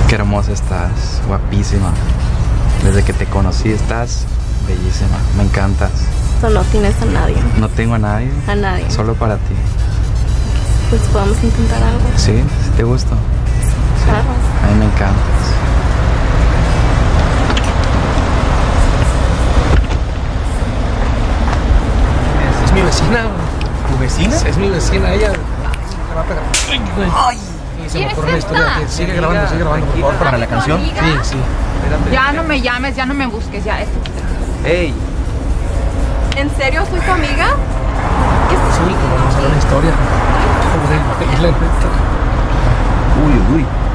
Qué hermosa estás, guapísima. Desde que te conocí estás bellísima, me encantas. Tú no tienes a nadie. No tengo a nadie. A nadie. Solo para ti. Pues podemos intentar algo. ¿Sí? ¿Sí te gusto? Claro. A mí me encantas. Es mi vecina. ¿Tu vecina? Es mi vecina, ella. Se va a pegar. Ay, y se me ocurre una historia. Que sigue grabando, por favor. ¿Para la canción? Sí, sí. Espérate. Ya no me llames, ya no me busques, ya esto. Ey, ¿En serio soy tu amiga? Sí, que vamos a ver una historia. Joder, la neta. uy.